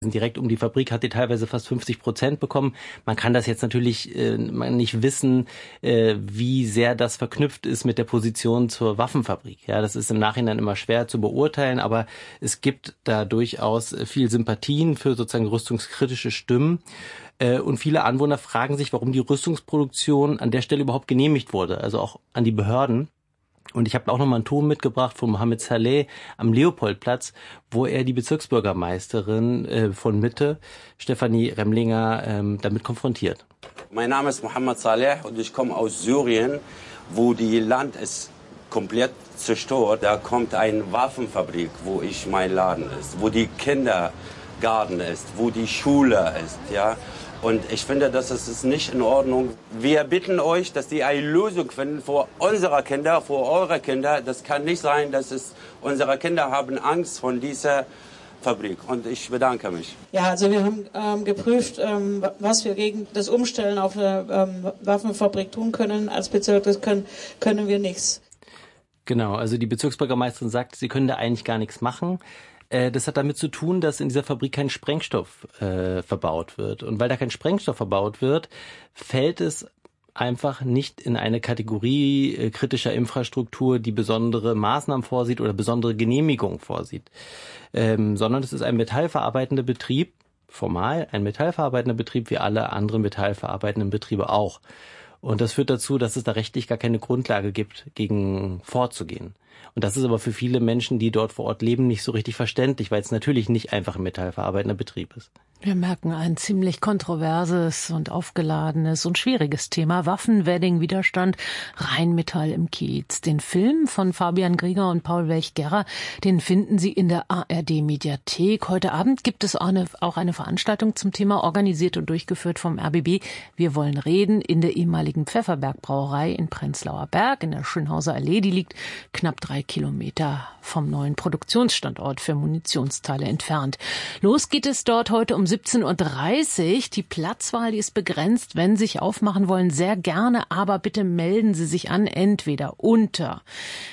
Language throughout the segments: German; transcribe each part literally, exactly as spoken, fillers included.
Direkt um die Fabrik hat die teilweise fast fünfzig Prozent bekommen. Man kann das jetzt natürlich äh, nicht wissen, äh, wie sehr das verknüpft ist mit der Position zur Waffenfabrik. Ja, das ist im Nachhinein immer schwer zu beurteilen, aber es gibt da durchaus viel Sympathien für sozusagen rüstungskritische Stimmen. Äh, und viele Anwohner fragen sich, warum die Rüstungsproduktion an der Stelle überhaupt genehmigt wurde, also auch an die Behörden. Und ich habe auch nochmal einen Ton mitgebracht von Mohammed Saleh am Leopoldplatz, wo er die Bezirksbürgermeisterin äh, von Mitte, Stefanie Remlinger, ähm, damit konfrontiert. Mein Name ist Mohammed Saleh und ich komme aus Syrien, wo die Land ist komplett zerstört. Da kommt eine Waffenfabrik, wo ich mein Laden ist, wo die Kindergarten ist, wo die Schule ist, ja. Und ich finde, das ist nicht in Ordnung. Wir bitten euch, dass die eine Lösung finden für unsere Kinder, für eure Kinder. Das kann nicht sein, dass es, unsere Kinder haben Angst von dieser Fabrik. Und ich bedanke mich. Ja, also wir haben ähm, geprüft, ähm, was wir gegen das Umstellen auf eine ähm, Waffenfabrik tun können. Als Bezirk, das können, können wir nichts. Genau, also die Bezirksbürgermeisterin sagt, sie können da eigentlich gar nichts machen. Das hat damit zu tun, dass in dieser Fabrik kein Sprengstoff äh, verbaut wird. Und weil da kein Sprengstoff verbaut wird, fällt es einfach nicht in eine Kategorie äh, kritischer Infrastruktur, die besondere Maßnahmen vorsieht oder besondere Genehmigungen vorsieht. Ähm, sondern es ist ein metallverarbeitender Betrieb, formal ein metallverarbeitender Betrieb wie alle anderen metallverarbeitenden Betriebe auch. Und das führt dazu, dass es da rechtlich gar keine Grundlage gibt, gegen vorzugehen. Und das ist aber für viele Menschen, die dort vor Ort leben, nicht so richtig verständlich, weil es natürlich nicht einfach ein metallverarbeitender Betrieb ist. Wir merken ein ziemlich kontroverses und aufgeladenes und schwieriges Thema. Waffenwedding-Widerstand, Rheinmetall im Kiez. Den Film von Fabian Grieger und Paul Welch-Gerrer, den finden Sie in der A R D-Mediathek. Heute Abend gibt es auch eine, auch eine Veranstaltung zum Thema, organisiert und durchgeführt vom R B B. Wir wollen reden in der ehemaligen Pfefferberg-Brauerei in Prenzlauer Berg, in der Schönhauser Allee. Die liegt knapp drei Kilometer vom neuen Produktionsstandort für Munitionsteile entfernt. Los geht es dort heute um siebzehn Uhr dreißig. Die Platzwahl, die ist begrenzt. Wenn Sie sich aufmachen wollen, sehr gerne, aber bitte melden Sie sich an, entweder unter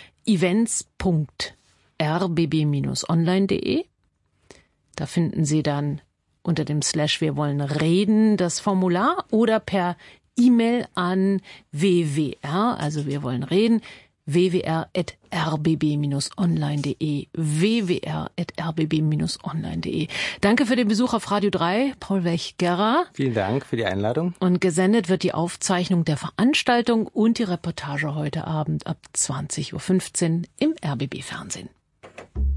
events punkt r b b Bindestrich online punkt de. Da finden Sie dann unter dem Slash Wir wollen reden das Formular oder per E-Mail an w w r, also wir wollen reden, w w r at r b b Bindestrich online punkt de, w w r at r b b Bindestrich online punkt de. Danke für den Besuch auf Radio drei, Paul Welch-Gerrer. Vielen Dank für die Einladung. Und gesendet wird die Aufzeichnung der Veranstaltung und die Reportage heute Abend ab zwanzig Uhr fünfzehn im R B B Fernsehen.